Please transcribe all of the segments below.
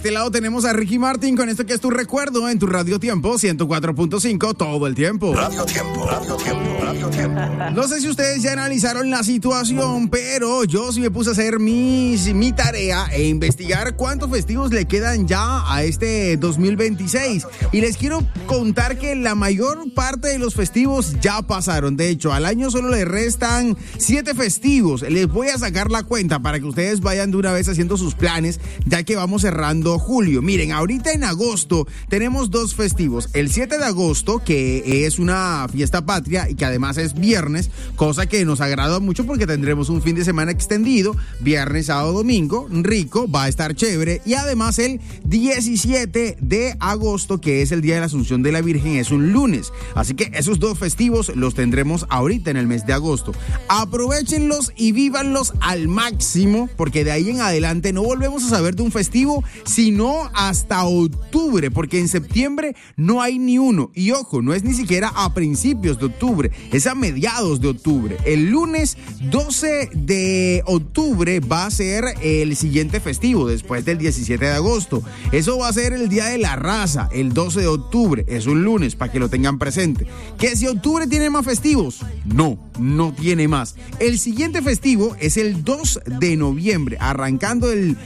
este lado tenemos a Ricky Martin con esto que es Tu Recuerdo en tu Radio Tiempo 104.5 todo el tiempo. Radio Tiempo, Radio Tiempo, Radio Tiempo. No sé si ustedes ya analizaron la situación, pero yo sí me puse a hacer mi tarea e investigar cuántos festivos le quedan ya a este 2026. Y les quiero contar que la mayor parte de los festivos ya pasaron. De hecho, al año solo le restan 7 festivos. Les voy a sacar la cuenta para que ustedes vayan de una vez haciendo sus planes, ya que vamos cerrando julio. Miren, ahorita en agosto tenemos 2 festivos. El 7 de agosto, que es una fiesta patria y que además es viernes, cosa que nos agrada mucho porque tendremos un fin de semana extendido, viernes, sábado, domingo, rico, va a estar chévere. Y además el 17 de agosto, que es el Día de la Asunción de la Virgen, es un lunes. Así que esos 2 festivos los tendremos ahorita en el mes de agosto. Aprovéchenlos y vívanlos al máximo, porque de ahí en adelante no volvemos a saber de un festivo sino hasta octubre, porque en septiembre no hay ni uno. Y ojo, no es ni siquiera a principios de octubre, es a mediados de octubre. El lunes 12 de octubre va a ser el siguiente festivo, después del 17 de agosto. Eso va a ser el Día de la Raza, el 12 de octubre. Es un lunes, para que lo tengan presente. ¿Que si octubre tiene más festivos? No tiene más. El siguiente festivo es el 2 de noviembre, arrancando el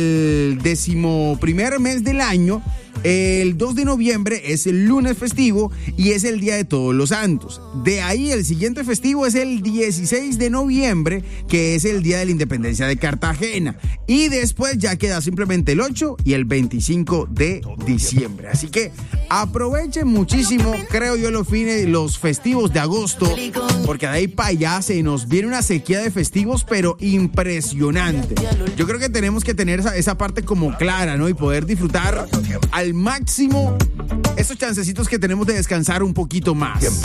11º mes del año. El 2 de noviembre es el lunes festivo y es el Día de Todos los Santos. De ahí el siguiente festivo es el 16 de noviembre, que es el Día de la Independencia de Cartagena. Y después ya queda simplemente el 8 y el 25 de diciembre. Así que aprovechen muchísimo, creo yo, los festivos de agosto, porque de ahí para allá se nos viene una sequía de festivos, pero impresionante. Yo creo que tenemos que tener esa parte como clara, ¿no? Y poder disfrutar al máximo esos chancecitos que tenemos de descansar un poquito más.